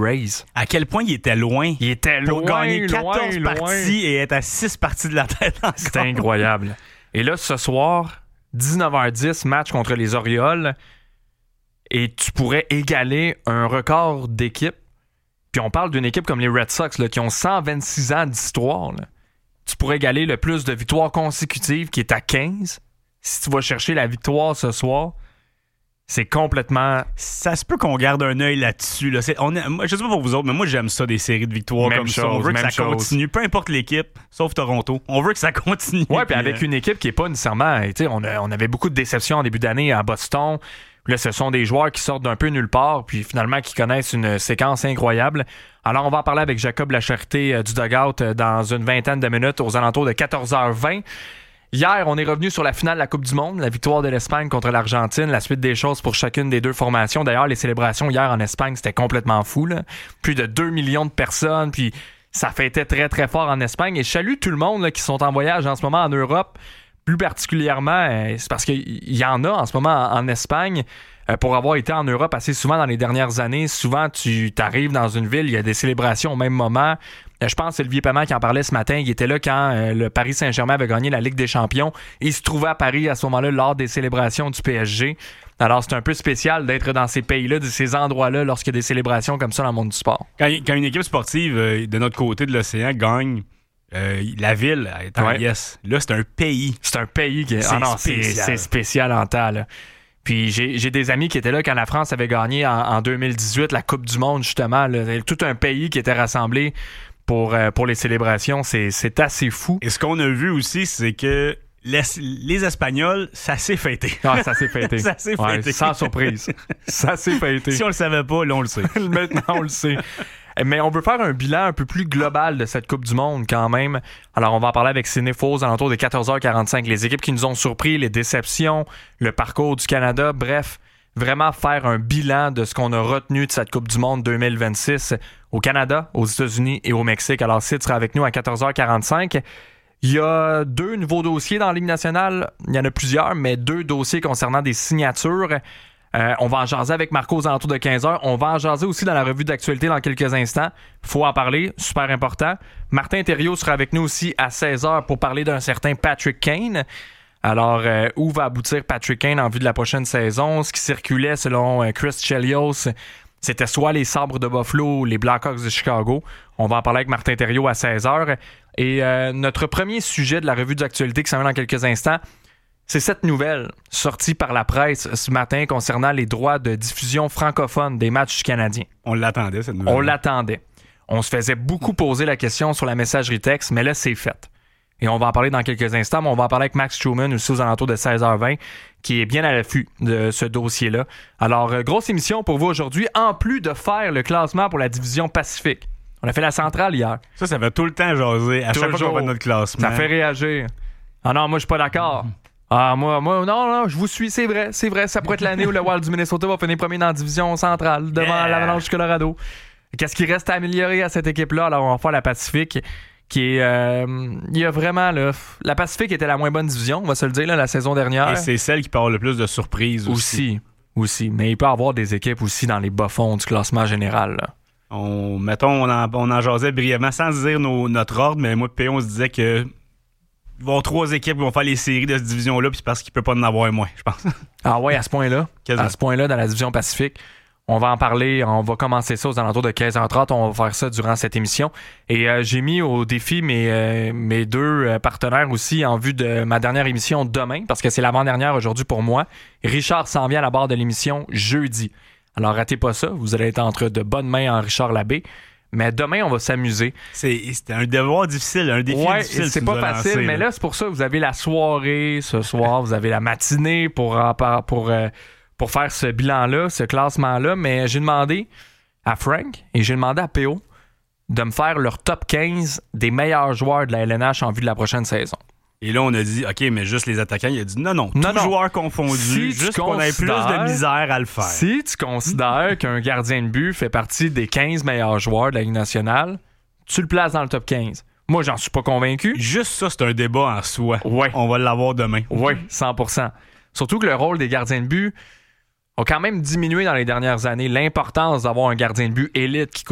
Rays. À quel point il était loin. Il était pour loin, gagner 14 parties et être à 6 parties de la tête encore. C'était incroyable. Et là, ce soir, 19h10, match contre les Orioles. Et tu pourrais égaler un record d'équipe. Puis on parle d'une équipe comme les Red Sox là, qui ont 126 ans d'histoire. Là. Tu pourrais égaler le plus de victoires consécutives qui est à 15. Si tu vas chercher la victoire ce soir, c'est complètement... Ça se peut qu'on garde un œil là-dessus. Là. Je sais pas pour vous autres, mais moi, j'aime ça, des séries de victoires même comme chose, ça. On veut que ça chose. continue, peu importe l'équipe, sauf Toronto. On veut que ça continue. Ouais, puis avec une équipe qui est pas nécessairement... On avait beaucoup de déceptions en début d'année à Boston. Là, ce sont des joueurs qui sortent d'un peu nulle part, puis finalement qui connaissent une séquence incroyable. Alors, on va en parler avec Jacob Lacharité du Dugout dans une vingtaine de minutes, aux alentours de 14h20. Hier, on est revenu sur la finale de la Coupe du Monde, la victoire de l'Espagne contre l'Argentine, la suite des choses pour chacune des deux formations. D'ailleurs, les célébrations hier en Espagne, c'était complètement fou. Là. Plus de 2 millions de personnes, puis ça fêtait très, très fort en Espagne. Et je salue tout le monde là, qui sont en voyage en ce moment en Europe. Plus particulièrement, c'est parce qu'il y en a en ce moment en Espagne. Pour avoir été en Europe assez souvent dans les dernières années, souvent tu t'arrives dans une ville, il y a des célébrations au même moment. Je pense que c'est Olivier Paiement qui en parlait ce matin. Il était là quand le Paris Saint-Germain avait gagné la Ligue des Champions. Il se trouvait à Paris à ce moment-là lors des célébrations du PSG. Alors c'est un peu spécial d'être dans ces pays-là, de ces endroits-là, lorsqu'il y a des célébrations comme ça dans le monde du sport. Quand une équipe sportive de notre côté de l'océan gagne, la ville est en yes. Là, c'est un pays. C'est un pays qui est... spécial. C'est spécial en temps, là. Puis j'ai des amis qui étaient là quand la France avait gagné en 2018 la Coupe du Monde, justement. Là. Tout un pays qui était rassemblé pour les célébrations. C'est assez fou. Et ce qu'on a vu aussi, c'est que les Espagnols, ça s'est fêté. Ah, ça s'est fêté. Ça s'est fêté. Sans surprise. Ça s'est fêté. Si on le savait pas, là, on le sait. Maintenant, on le sait. Mais on veut faire un bilan un peu plus global de cette Coupe du Monde quand même. Alors, on va en parler avec Sidney Foz à l'entour de 14h45. Les équipes qui nous ont surpris, les déceptions, le parcours du Canada. Bref, vraiment faire un bilan de ce qu'on a retenu de cette Coupe du Monde 2026 au Canada, aux États-Unis et au Mexique. Alors, Sid sera avec nous à 14h45. Il y a 2 nouveaux dossiers dans la Ligue nationale. Il y en a plusieurs, mais 2 dossiers concernant des signatures. On va en jaser avec Marco aux alentours de 15h. On va en jaser aussi dans la revue d'actualité dans quelques instants. Faut en parler, super important. Martin Thériault sera avec nous aussi à 16h pour parler d'un certain Patrick Kane. Alors, où va aboutir Patrick Kane en vue de la prochaine saison? Ce qui circulait selon Chris Chelios, c'était soit les Sabres de Buffalo ou les Blackhawks de Chicago. On va en parler avec Martin Thériault à 16h. Et notre premier sujet de la revue d'actualité qui s'en vient dans quelques instants, c'est cette nouvelle sortie par la presse ce matin concernant les droits de diffusion francophone des matchs du Canadien. On l'attendait, cette nouvelle. On l'attendait. On se faisait beaucoup poser la question sur la messagerie texte, mais là, c'est fait. Et on va en parler dans quelques instants, mais on va en parler avec Max Truman aussi aux alentours de 16h20, qui est bien à l'affût de ce dossier-là. Alors, grosse émission pour vous aujourd'hui, en plus de faire le classement pour la division Pacifique. On a fait la centrale hier. Ça fait tout le temps jaser à chaque fois qu'on fait notre classement. Ça fait réagir. Ah non, moi, je suis pas d'accord. Ah, moi, non, je vous suis, c'est vrai, ça pourrait être l'année où le Wild du Minnesota va finir premier dans la division centrale, devant l'Avalanche du Colorado. Qu'est-ce qui reste à améliorer à cette équipe-là? Alors, on va faire la Pacifique, qui est... il y a vraiment, là... La Pacifique était la moins bonne division, on va se le dire, là, la saison dernière. Et c'est celle qui peut avoir le plus de surprises aussi. Aussi. Mais il peut y avoir des équipes aussi dans les bas-fonds du classement général, là. On en jasait brièvement, sans dire notre ordre, mais moi et P.O., on se disait que il va y avoir 3 équipes qui vont faire les séries de cette division-là, puis c'est parce qu'il ne peut pas en avoir moins, je pense. Ah ouais, à ce point-là? À ce point-là, dans la division Pacifique. On va en parler, on va commencer ça aux alentours de 15h30, on va faire ça durant cette émission. Et j'ai mis au défi mes 2 partenaires aussi en vue de ma dernière émission demain, parce que c'est l'avant-dernière aujourd'hui pour moi. Richard s'en vient à la barre de l'émission jeudi. Alors ratez pas ça, vous allez être entre de bonnes mains en Richard Labbé. Mais demain, on va s'amuser. C'est un devoir difficile, un défi difficile. C'est pas facile, mais là, c'est pour ça que vous avez la soirée ce soir, vous avez la matinée pour faire ce bilan-là, ce classement-là. Mais j'ai demandé à Frank et j'ai demandé à P.O. de me faire leur top 15 des meilleurs joueurs de la LNH en vue de la prochaine saison. Et là, on a dit, OK, mais juste les attaquants. Il a dit, non, tous joueurs confondus, si juste qu'on ait plus de misère à le faire. Si tu considères qu'un gardien de but fait partie des 15 meilleurs joueurs de la Ligue nationale, tu le places dans le top 15. Moi, j'en suis pas convaincu. Juste ça, c'est un débat en soi. Ouais. On va l'avoir demain. Oui, 100%. Surtout que le rôle des gardiens de but a quand même diminué dans les dernières années. L'importance d'avoir un gardien de but élite qui